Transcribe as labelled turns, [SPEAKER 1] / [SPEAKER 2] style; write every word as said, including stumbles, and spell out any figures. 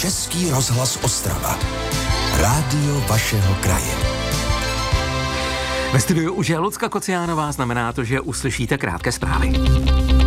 [SPEAKER 1] Český rozhlas Ostrava. Rádio vašeho kraje.
[SPEAKER 2] Ve studiu už je Lucka Kociánová, znamená to, že uslyšíte krátké zprávy.